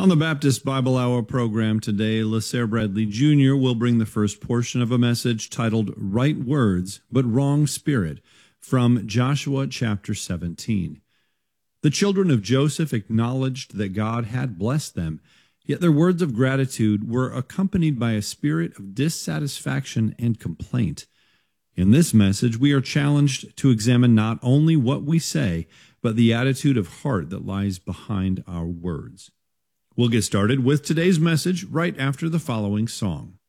On the Baptist Bible Hour program today, LaSare Bradley Jr. will bring the first portion of a message titled Right Words, but Wrong Spirit, from Joshua chapter 17. The children of Joseph acknowledged that God had blessed them, yet their words of gratitude were accompanied by a spirit of dissatisfaction and complaint. In this message, we are challenged to examine not only what we say, but the attitude of heart that lies behind our words. We'll get started with today's message right after the following song.